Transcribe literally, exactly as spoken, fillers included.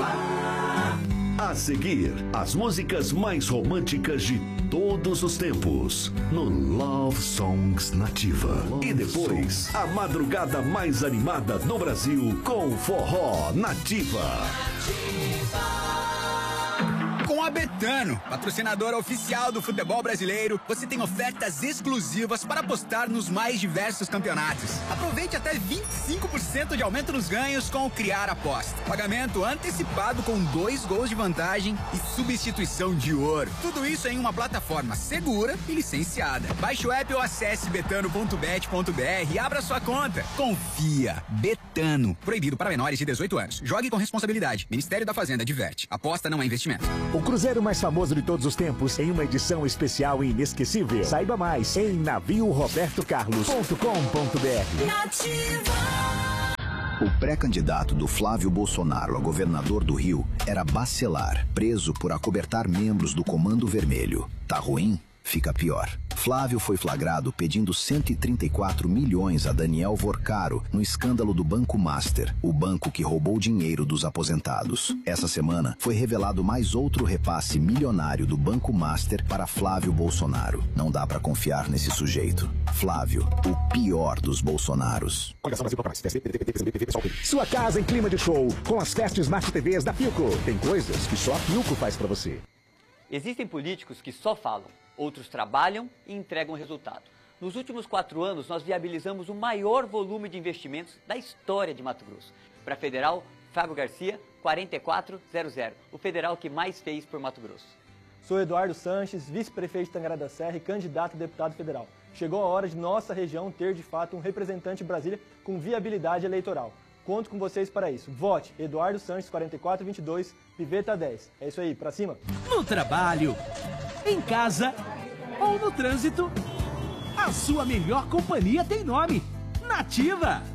A seguir, as músicas mais românticas de todos os tempos no Love Songs Nativa. E depois, a madrugada mais animada do Brasil com Forró Nativa. Com a Betano, patrocinadora oficial do futebol brasileiro, você tem ofertas exclusivas para apostar nos mais diversos campeonatos. Aproveite até vinte e cinco por cento de aumento nos ganhos com o Criar Aposta. Pagamento antecipado com dois gols de vantagem e substituição de ouro. Tudo isso em uma plataforma segura e licenciada. Baixe o app ou acesse betano ponto bet ponto br e abra sua conta. Confia. Betano. Proibido para menores de dezoito anos. Jogue com responsabilidade. Ministério da Fazenda adverte. Aposta não é investimento. O cruzeiro mais famoso de todos os tempos em uma edição especial e inesquecível. Saiba mais em navio roberto carlos ponto com ponto br. O pré-candidato do Flávio Bolsonaro a governador do Rio era Bacelar, preso por acobertar membros do Comando Vermelho. Tá ruim? Fica pior. Flávio foi flagrado pedindo cento e trinta e quatro milhões a Daniel Vorcaro no escândalo do Banco Master, o banco que roubou dinheiro dos aposentados. Essa semana foi revelado mais outro repasse milionário do Banco Master para Flávio Bolsonaro. Não dá pra confiar nesse sujeito. Flávio, o pior dos Bolsonaros. Sua casa em clima de show com as Fast Smart T Vs da Philco. Tem coisas que só a Philco faz pra você. Existem políticos que só falam, outros trabalham e entregam resultado. Nos últimos quatro anos, nós viabilizamos o maior volume de investimentos da história de Mato Grosso. Para a Federal, Fábio Garcia, quarenta e quatro zero zero, o federal que mais fez por Mato Grosso. Sou Eduardo Sanches, vice-prefeito de Tangará da Serra e candidato a deputado federal. Chegou a hora de nossa região ter, de fato, um representante de Brasília com viabilidade eleitoral. Conto com vocês para isso. Vote Eduardo Sanches, quarenta e quatro vinte e dois, Piveta dez. É isso aí, pra cima. No trabalho, em casa ou no trânsito, a sua melhor companhia tem nome: Nativa.